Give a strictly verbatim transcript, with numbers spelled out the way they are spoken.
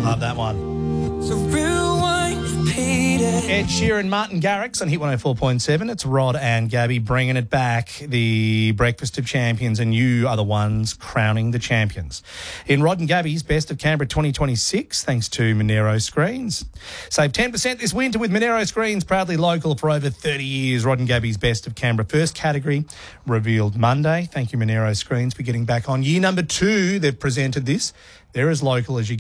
Love that one. So rewind, repeat it. Ed Sheeran, Martin Garrix on Hit one oh four point seven. It's Rod and Gabby bringing it back. The Breakfast of Champions, and you are the ones crowning the champions. In Rod and Gabby's Best of Canberra twenty twenty-six, thanks to Monero Screens. Save ten percent this winter with Monero Screens, proudly local for over thirty years. Rod and Gabby's Best of Canberra. First category revealed Monday. Thank you, Monero Screens, for getting back on. Year number two, they've presented this. They're as local as you